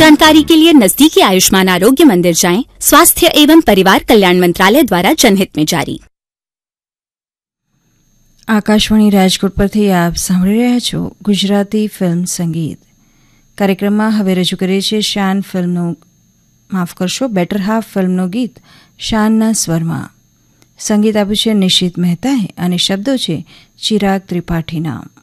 जानकारी के लिए नजदीकी आयुष्मान आरोग्य मंदिर जाएं। स्वास्थ्य एवं परिवार कल्याण मंत्रालय द्वारा जनहित में जारी। આકાશવાણી રાજકોટ પરથી આપ સાંભળી રહ્યા છો ગુજરાતી ફિલ્મ સંગીત કાર્યક્રમમાં હવે રજૂ કરીએ છીએ શાન ફિલ્મનું બેટર હાફ ફિલ્મનું ગીત શાનના સ્વરમાં. સંગીત આપ્યું છે નિશિત મહેતાએ અને શબ્દો છે ચિરાગ ત્રિપાઠીના.